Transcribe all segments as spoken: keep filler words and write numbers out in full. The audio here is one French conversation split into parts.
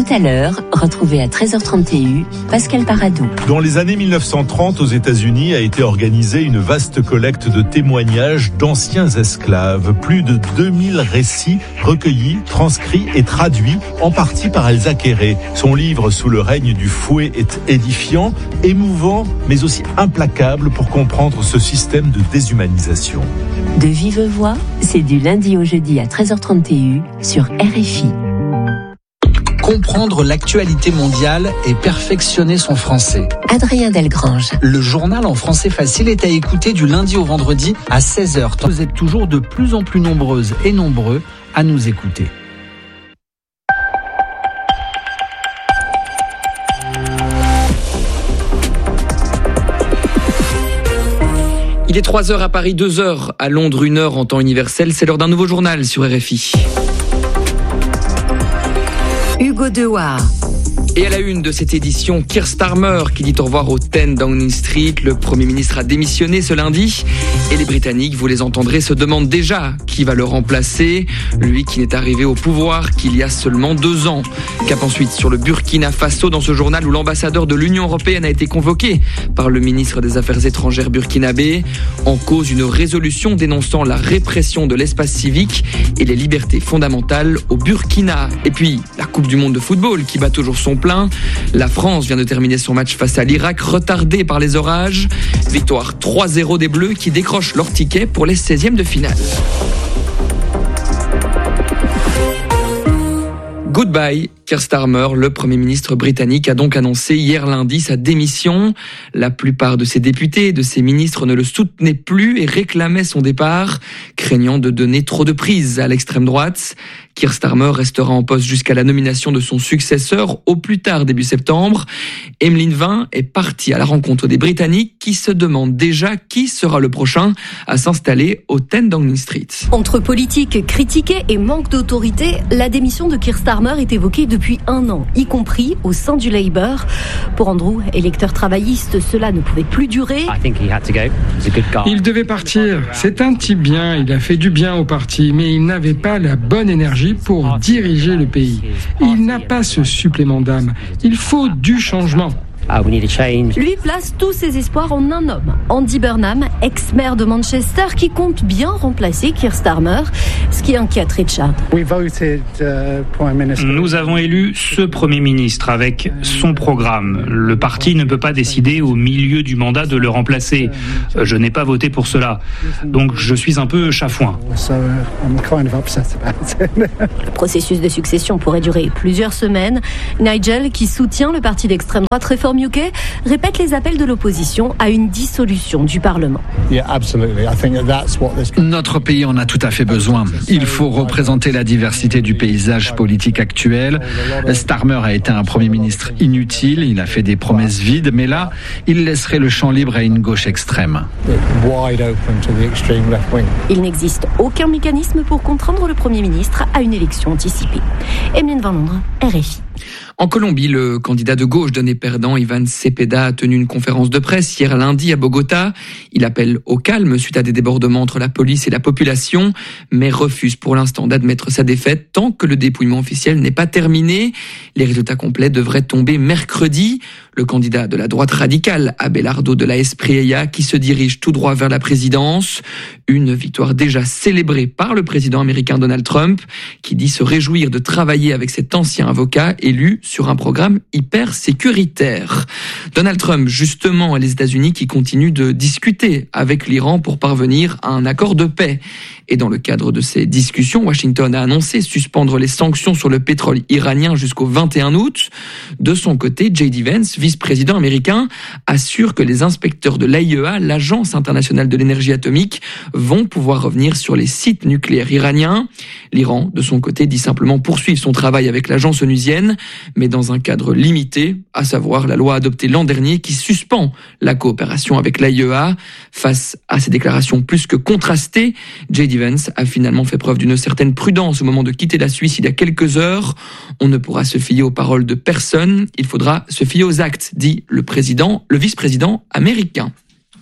Tout à l'heure, retrouvez à treize heures trente T U Pascal Paradou. Dans les années mille neuf cent trente, aux États-Unis, a été organisée une vaste collecte de témoignages d'anciens esclaves. Plus de deux mille récits recueillis, transcrits et traduits, en partie par Elsa Quéré. Son livre Sous le règne du fouet est édifiant, émouvant, mais aussi implacable pour comprendre ce système de déshumanisation. De vive voix, c'est du lundi au jeudi à treize heures trente T U sur R F I. Comprendre l'actualité mondiale et perfectionner son français. Adrien Delgrange. Le journal en français facile est à écouter du lundi au vendredi à seize heures. Vous êtes toujours de plus en plus nombreuses et nombreux à nous écouter. Il est trois heures à Paris, deux heures à Londres, une heure en temps universel. C'est l'heure d'un nouveau journal sur R F I. Hugo Dewar. Et à la une de cette édition, Keir Starmer qui dit au revoir au dix Downing Street. Le Premier ministre a démissionné ce lundi. Et les Britanniques, vous les entendrez, se demandent déjà qui va le remplacer. Lui qui n'est arrivé au pouvoir qu'il y a seulement deux ans. Cap ensuite sur le Burkina Faso dans ce journal où l'ambassadeur de l'Union européenne a été convoqué par le ministre des Affaires étrangères burkinabé. En cause une résolution dénonçant la répression de l'espace civique et les libertés fondamentales au Burkina. Et puis la Coupe du monde de football qui bat toujours son plein. La France vient de terminer son match face à l'Irak, retardé par les orages. Victoire trois zéro des Bleus qui décrochent leur ticket pour les seizièmes de finale. Goodbye, Keir Starmer, le Premier ministre britannique, a donc annoncé hier lundi sa démission. La plupart de ses députés et de ses ministres ne le soutenaient plus et réclamaient son départ, craignant de donner trop de prise à l'extrême droite. Keir Starmer restera en poste jusqu'à la nomination de son successeur au plus tard début septembre. Emeline Vin est partie à la rencontre des Britanniques qui se demandent déjà qui sera le prochain à s'installer au dix Downing Street. Entre politique critiquée et manque d'autorité, la démission de Keir Starmer est évoquée depuis un an, y compris au sein du Labour. Pour Andrew, électeur travailliste, cela ne pouvait plus durer. Il devait partir. C'est un type bien, il a fait du bien au parti, mais il n'avait pas la bonne énergie pour diriger le pays. Il n'a pas ce supplément d'âme. Il faut du changement. Lui place tous ses espoirs en un homme, Andy Burnham, ex-maire de Manchester, qui compte bien remplacer Keir Starmer, ce qui inquiète Richard. Nous avons élu ce Premier ministre avec son programme. Le parti ne peut pas décider au milieu du mandat de le remplacer. Je n'ai pas voté pour cela. Donc je suis un peu chafouin. Le processus de succession pourrait durer plusieurs semaines. Nigel, qui soutient le parti d'extrême droite Reform U K, répète les appels de l'opposition à une dissolution du Parlement. Notre pays en a tout à fait besoin. Il faut représenter la diversité du paysage politique actuel. Starmer a été un Premier ministre inutile, il a fait des promesses vides, mais là, il laisserait le champ libre à une gauche extrême. Il n'existe aucun mécanisme pour contraindre le Premier ministre à une élection anticipée. Emeline Van Londres, R F I. En Colombie, le candidat de gauche donné perdant, Ivan Cepeda, a tenu une conférence de presse hier lundi à Bogota. Il appelle au calme suite à des débordements entre la police et la population, mais refuse pour l'instant d'admettre sa défaite tant que le dépouillement officiel n'est pas terminé. Les résultats complets devraient tomber mercredi. Le candidat de la droite radicale, Abelardo de la Espriella, qui se dirige tout droit vers la présidence. Une victoire déjà célébrée par le président américain Donald Trump, qui dit se réjouir de travailler avec cet ancien avocat élu sur un programme hyper sécuritaire. Donald Trump, justement, et les États-Unis qui continuent de discuter avec l'Iran pour parvenir à un accord de paix. Et dans le cadre de ces discussions, Washington a annoncé suspendre les sanctions sur le pétrole iranien jusqu'au vingt et un août. De son côté, J D Vance, vice-président américain, assure que les inspecteurs de l'A I E A, l'Agence internationale de l'énergie atomique, vont pouvoir revenir sur les sites nucléaires iraniens. L'Iran, de son côté, dit simplement poursuivre son travail avec l'agence onusienne, mais dans un cadre limité, à savoir la loi adoptée l'an dernier qui suspend la coopération avec l'A I E A. Face à ces déclarations plus que contrastées, J D Vance a finalement fait preuve d'une certaine prudence au moment de quitter la Suisse il y a quelques heures. On ne pourra se fier aux paroles de personne, il faudra se fier aux actes, dit le président, le vice-président américain.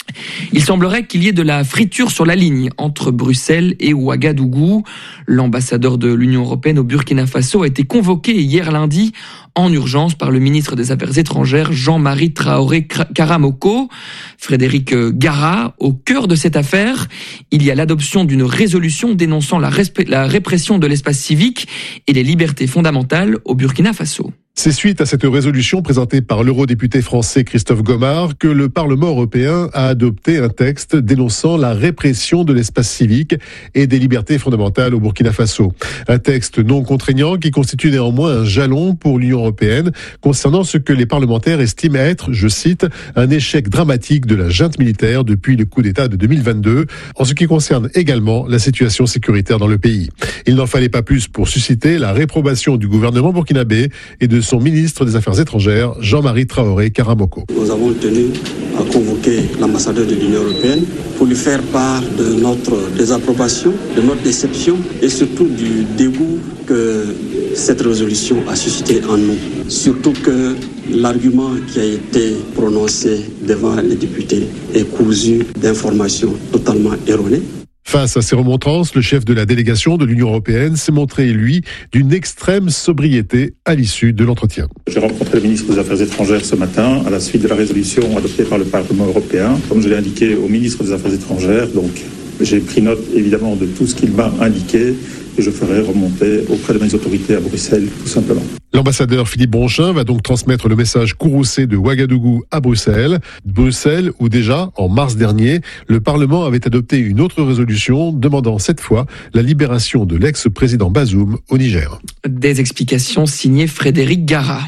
Il semblerait qu'il y ait de la friture sur la ligne entre Bruxelles et Ouagadougou. L'ambassadeur de l'Union européenne au Burkina Faso a été convoqué hier lundi en urgence par le ministre des Affaires étrangères Jean-Marie Traoré Karamoko. Frédéric Gara, au cœur de cette affaire, il y a l'adoption d'une résolution dénonçant la, resp- la répression de l'espace civique et les libertés fondamentales au Burkina Faso. C'est suite à cette résolution présentée par l'eurodéputé français Christophe Gomard que le Parlement européen a adopté un texte dénonçant la répression de l'espace civique et des libertés fondamentales au Burkina Faso. Un texte non contraignant qui constitue néanmoins un jalon pour l'Union européenne concernant ce que les parlementaires estiment être, je cite, un échec dramatique de la junte militaire depuis le coup d'État de deux mille vingt-deux, en ce qui concerne également la situation sécuritaire dans le pays. Il n'en fallait pas plus pour susciter la réprobation du gouvernement burkinabé et de son ministre des Affaires étrangères, Jean-Marie Traoré Karamoko. Nous avons tenu à convoquer l'ambassadeur de l'Union européenne pour lui faire part de notre désapprobation, de notre déception et surtout du dégoût que cette résolution a suscité en nous. Surtout que l'argument qui a été prononcé devant les députés est cousu d'informations totalement erronées. Face à ces remontrances, le chef de la délégation de l'Union européenne s'est montré, lui, d'une extrême sobriété à l'issue de l'entretien. J'ai rencontré le ministre des Affaires étrangères ce matin à la suite de la résolution adoptée par le Parlement européen. Comme je l'ai indiqué au ministre des Affaires étrangères, donc j'ai pris note évidemment de tout ce qu'il m'a indiqué et je ferai remonter auprès de mes autorités à Bruxelles, tout simplement. L'ambassadeur Philippe Bronchin va donc transmettre le message courroucé de Ouagadougou à Bruxelles. Bruxelles, où déjà, en mars dernier, le Parlement avait adopté une autre résolution demandant cette fois la libération de l'ex-président Bazoum au Niger. Des explications signées Frédéric Gara.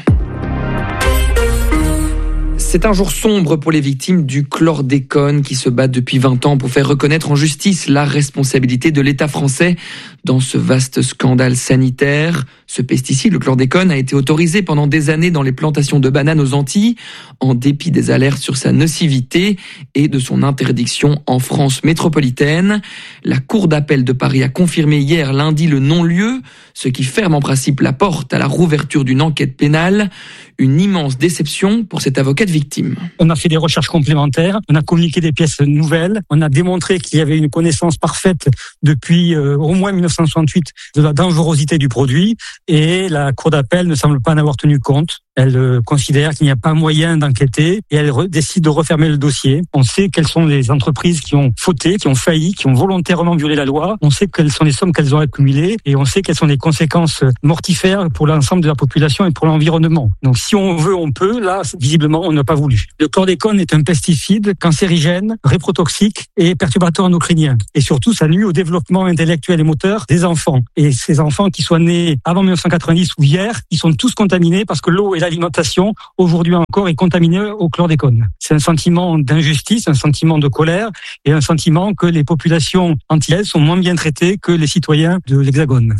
C'est un jour sombre pour les victimes du chlordécone qui se battent depuis vingt ans pour faire reconnaître en justice la responsabilité de l'État français dans ce vaste scandale sanitaire. Ce pesticide, le chlordécone, a été autorisé pendant des années dans les plantations de bananes aux Antilles, en dépit des alertes sur sa nocivité et de son interdiction en France métropolitaine. La Cour d'appel de Paris a confirmé hier lundi le non-lieu, ce qui ferme en principe la porte à la rouverture d'une enquête pénale. Une immense déception pour cet avocat de victime. On a fait des recherches complémentaires, on a communiqué des pièces nouvelles, on a démontré qu'il y avait une connaissance parfaite depuis euh, au moins mille neuf cent soixante-huit de la dangerosité du produit et la Cour d'appel ne semble pas en avoir tenu compte. Elle euh, considère qu'il n'y a pas moyen d'enquêter et elle re- décide de refermer le dossier. On sait quelles sont les entreprises qui ont fauté, qui ont failli, qui ont volontairement violé la loi. On sait quelles sont les sommes qu'elles ont accumulées et on sait quelles sont les conséquences mortifères pour l'ensemble de la population et pour l'environnement. Donc si on veut, on peut. Là, visiblement, on n'a pas voulu. Le chlordécone est un pesticide cancérigène, réprotoxique et perturbateur endocrinien. Et surtout, ça nuit au développement intellectuel et moteur des enfants. Et ces enfants qui soient nés avant mille neuf cent quatre-vingt-dix ou hier, ils sont tous contaminés parce que l'eau et l'alimentation, aujourd'hui encore, est contaminée au chlordécone. C'est un sentiment d'injustice, un sentiment de colère et un sentiment que les populations antillaises sont moins bien traitées que les citoyens de l'Hexagone.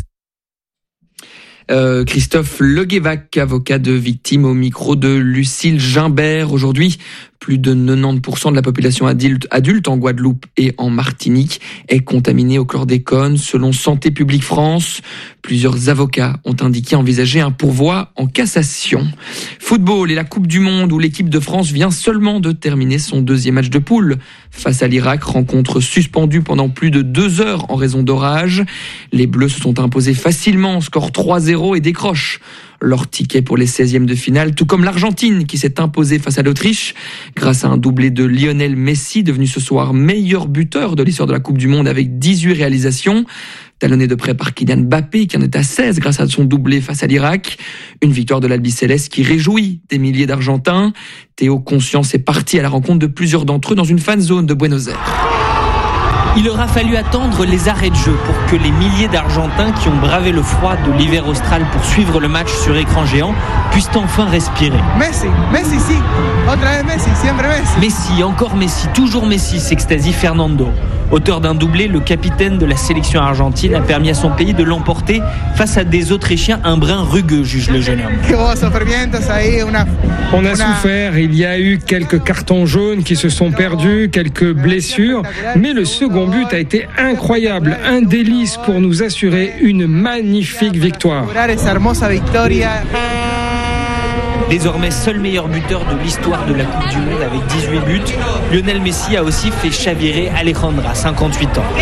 Euh, Christophe Leguévac, avocat de victime au micro de Lucille Gimbert. Aujourd'hui, plus de quatre-vingt-dix pour cent de la population adulte, adulte en Guadeloupe et en Martinique est contaminée au chlordécone. Selon Santé publique France, plusieurs avocats ont indiqué envisager un pourvoi en cassation. Football et la Coupe du Monde où l'équipe de France vient seulement de terminer son deuxième match de poule face à l'Irak, rencontre suspendue pendant plus de deux heures en raison d'orage. Les Bleus se sont imposés facilement, score trois zéro et décrochent leur ticket pour les seizièmes de finale, tout comme l'Argentine qui s'est imposée face à l'Autriche grâce à un doublé de Lionel Messi, devenu ce soir meilleur buteur de l'histoire de la Coupe du Monde avec dix-huit réalisations. Talonné de près par Kylian Mbappé qui en est à seize grâce à son doublé face à l'Irak. Une victoire de l'Albi Céleste qui réjouit des milliers d'Argentins. Théo Conscience est parti à la rencontre de plusieurs d'entre eux dans une fan zone de Buenos Aires. Il aura fallu attendre les arrêts de jeu pour que les milliers d'Argentins qui ont bravé le froid de l'hiver austral pour suivre le match sur écran géant puissent enfin respirer. Messi, Messi, si. Otra vez Messi, siempre Messi. Messi, encore Messi, toujours Messi, s'extasie Fernando. Auteur d'un doublé, le capitaine de la sélection argentine a permis à son pays de l'emporter face à des Autrichiens un brin rugueux, juge le jeune homme. On a souffert, il y a eu quelques cartons jaunes qui se sont perdus, quelques blessures, mais le second but a été incroyable, un délice pour nous assurer une magnifique victoire. Désormais seul meilleur buteur de l'histoire de la Coupe du Monde avec dix-huit buts, Lionel Messi a aussi fait chavirer Alejandra, cinquante-huit ans.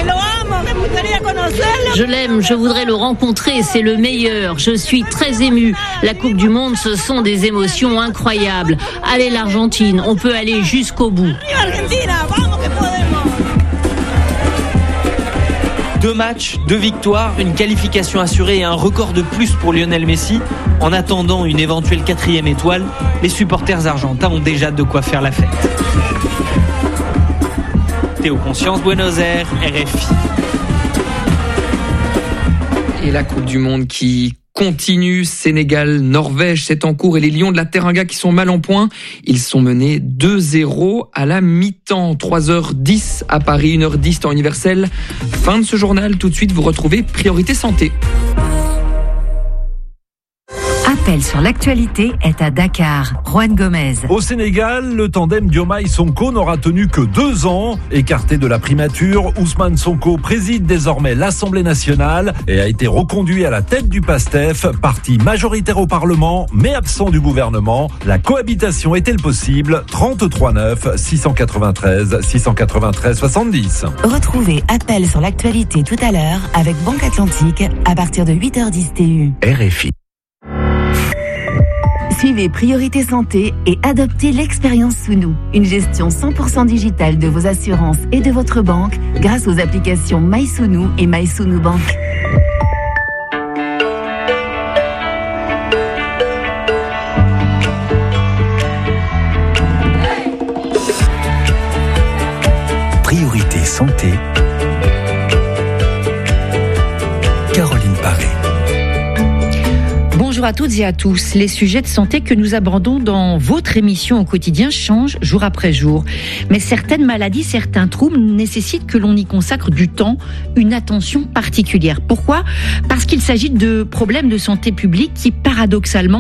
Je l'aime, je voudrais le rencontrer, c'est le meilleur. Je suis très ému. La Coupe du Monde, ce sont des émotions incroyables. Allez l'Argentine, on peut aller jusqu'au bout. Deux matchs, deux victoires, une qualification assurée et un record de plus pour Lionel Messi. En attendant une éventuelle quatrième étoile, les supporters argentins ont déjà de quoi faire la fête. Théo Conscience, Buenos Aires, R F I. Et la Coupe du Monde qui continue, Sénégal, Norvège, c'est en cours et les Lions de la Teranga qui sont mal en point. Ils sont menés deux zéro à la mi-temps, trois heures dix à Paris, une heure dix temps universel. Fin de ce journal, tout de suite vous retrouvez Priorité Santé. Appel sur l'actualité est à Dakar. Juan Gomez. Au Sénégal, le tandem Diomaye Sonko n'aura tenu que deux ans. Écarté de la primature, Ousmane Sonko préside désormais l'Assemblée nationale et a été reconduit à la tête du PASTEF, parti majoritaire au Parlement, mais absent du gouvernement. La cohabitation est-elle possible ? trente-trois neuf, six cent quatre-vingt-treize, six cent quatre-vingt-treize, soixante-dix. Retrouvez Appel sur l'actualité tout à l'heure avec Banque Atlantique à partir de huit heures dix T U. R F I. Suivez Priorité Santé et adoptez l'expérience sous nous. Une gestion cent pour cent digitale de vos assurances et de votre banque grâce aux applications MySounou et MySounou Bank. Priorité Santé. Caroline Paré. Bonjour à toutes et à tous. Les sujets de santé que nous abordons dans votre émission au quotidien changent jour après jour. Mais certaines maladies, certains troubles nécessitent que l'on y consacre du temps, une attention particulière. Pourquoi ? Parce qu'il s'agit de problèmes de santé publique qui, paradoxalement,